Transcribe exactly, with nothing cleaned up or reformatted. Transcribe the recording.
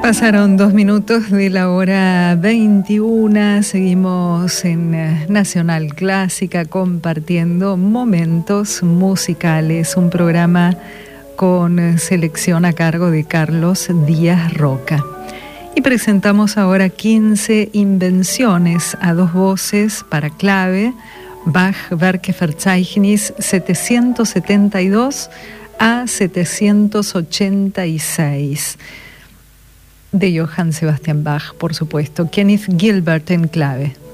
Pasaron dos minutos de la hora veintiuna, seguimos en Nacional Clásica compartiendo momentos musicales, un programa con selección a cargo de Carlos Díaz Roca. Y presentamos ahora quince invenciones a dos voces para clave, Bach Werkverzeichnis setecientos setenta y dos a setecientos ochenta y seis. De Johann Sebastian Bach, por supuesto. Kenneth Gilbert en clave.